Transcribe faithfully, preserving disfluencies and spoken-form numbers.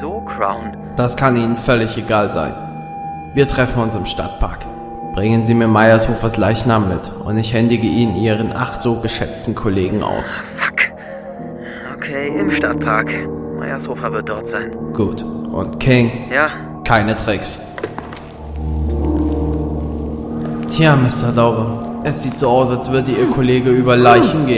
Wieso Crown? Das kann Ihnen völlig egal sein. Wir treffen uns im Stadtpark. Bringen Sie mir Meiershofers Leichnam mit und ich händige ihn Ihren ach so geschätzten Kollegen aus. Fuck. Okay, im Stadtpark. Meiershofer wird dort sein. Gut. Und King? Ja? Keine Tricks. Tja, Mister Daube, es sieht so aus, als würde Ihr Kollege über Leichen gehen.